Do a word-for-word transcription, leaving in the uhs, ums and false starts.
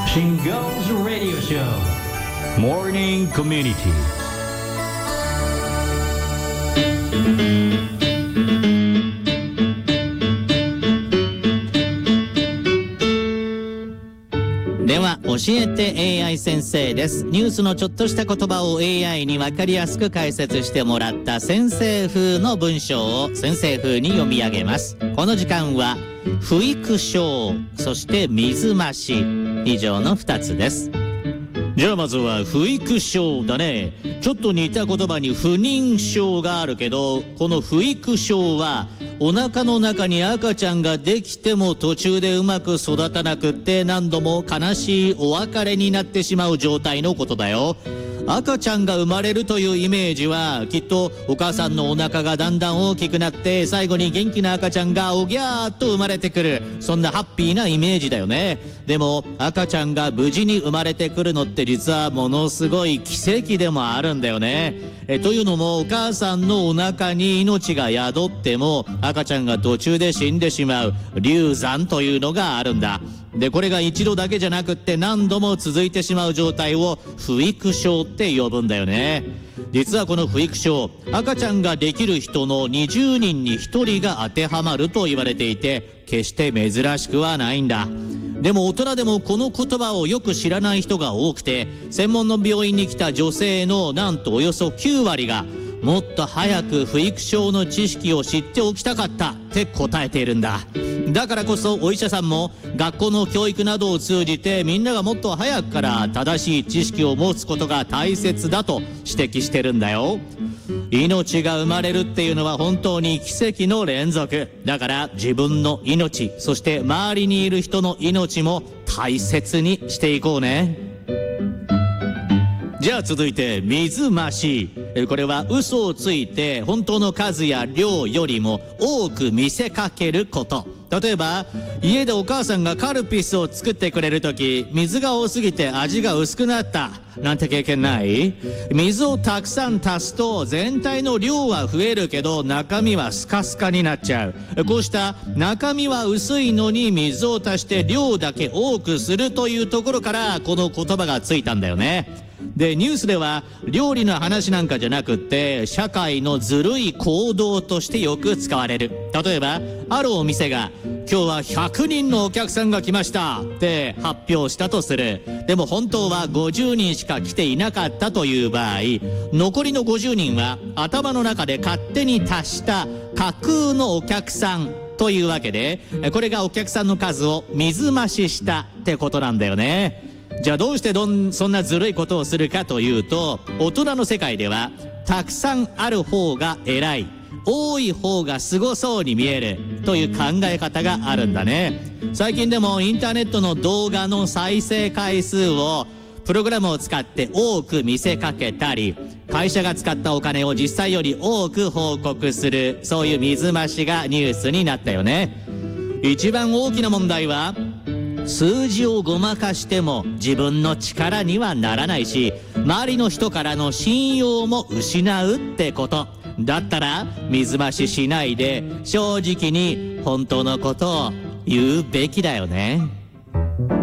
Shingon's Radio Show Morning Community。 では教えて エーアイ 先生です。ニュースのちょっとした言葉を エーアイ に分かりやすく解説してもらった先生風の文章を先生風に読み上げます。この時間は不育症、そして水増し、以上のふたつです。じゃあまずは不育症だね。ちょっと似た言葉に不妊症があるけど、この不育症はお腹の中に赤ちゃんができても途中でうまく育たなくって何度も悲しいお別れになってしまう状態のことだよ。赤ちゃんが生まれるというイメージはきっとお母さんのお腹がだんだん大きくなって最後に元気な赤ちゃんがおぎゃーっと生まれてくる、そんなハッピーなイメージだよね。でも赤ちゃんが無事に生まれてくるのって実はものすごい奇跡でもあるんだよね。えというのもお母さんのお腹に命が宿っても赤ちゃんが途中で死んでしまう流産というのがあるんだ。でこれが一度だけじゃなくって何度も続いてしまう状態を不育症って呼ぶんだよね。実はこの不育症、赤ちゃんができる人のにじゅうにんにひとりが当てはまると言われていて、決して珍しくはないんだ。でも大人でもこの言葉をよく知らない人が多くて、専門の病院に来た女性のなんとおよそきゅうわりがもっと早く不育症の知識を知っておきたかったって答えているんだ。だからこそお医者さんも学校の教育などを通じてみんながもっと早くから正しい知識を持つことが大切だと指摘してるんだよ。命が生まれるっていうのは本当に奇跡の連続だから、自分の命、そして周りにいる人の命も大切にしていこうね。じゃあ続いて水増し。これは嘘をついて本当の数や量よりも多く見せかけること。例えば家でお母さんがカルピスを作ってくれるとき、水が多すぎて味が薄くなったなんて経験ない？水をたくさん足すと全体の量は増えるけど中身はスカスカになっちゃう。こうした中身は薄いのに水を足して量だけ多くするというところからこの言葉がついたんだよね。でニュースでは料理の話なんかじゃなくって社会のずるい行動としてよく使われる。例えばあるお店が今日はひゃくにんのお客さんが来ましたって発表したとする。でも本当はごじゅうにんしか来ていなかったという場合、残りのごじゅうにんは頭の中で勝手に足した架空のお客さんというわけで、これがお客さんの数を水増ししたってことなんだよね。じゃあどうしてどんそんなずるいことをするかというと、大人の世界ではたくさんある方が偉い、多い方がすごそうに見えるという考え方があるんだね。最近でもインターネットの動画の再生回数をプログラムを使って多く見せかけたり、会社が使ったお金を実際より多く報告する、そういう水増しがニュースになったよね。一番大きな問題は数字をごまかしても自分の力にはならないし、周りの人からの信用も失うってことだったら、水増ししないで正直に本当のことを言うべきだよね。